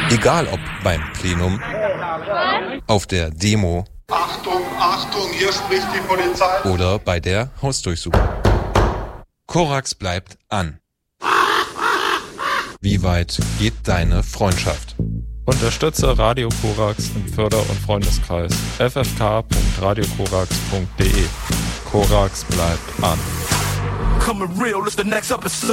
Egal ob beim Plenum, auf der Demo, Achtung, Achtung, hier spricht die Polizei. Oder bei der Hausdurchsuchung. Korax bleibt an. Wie weit geht deine Freundschaft? Unterstütze Radio Korax im Förder- und Freundeskreis ffk.radiokorax.de. Korax bleibt an.